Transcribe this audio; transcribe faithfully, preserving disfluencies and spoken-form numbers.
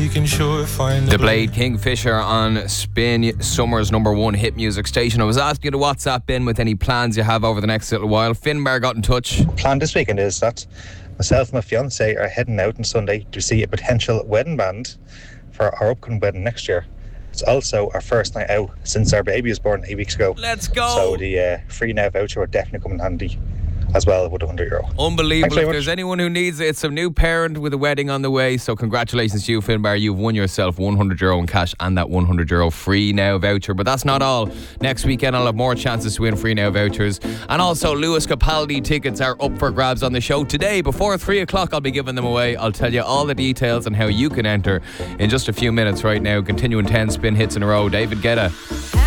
he can sure find The Blade, Kingfisher on Spin, Summer's number one hit music station. I was asking you to WhatsApp in with any plans you have over the next little while. Finbar got in touch. Plan this weekend is that myself and my fiance are heading out on Sunday to see a potential wedding band for our upcoming wedding next year. It's also our first night out since our baby was born eight weeks ago. Let's go. So the uh, free now voucher would definitely come in handy as well with one hundred euro. Unbelievable. If much. there's anyone who needs it, it's a new parent with a wedding on the way. So congratulations to you, Finbar. You've won yourself one hundred euro in cash and that one hundred euro free now voucher. But that's not all. Next weekend I'll have more chances to win free now vouchers. And also Lewis Capaldi tickets are up for grabs on the show today. Before three o'clock I'll be giving them away. I'll tell you all the details and how you can enter in just a few minutes right now. Continuing ten spin hits in a row. David Guetta.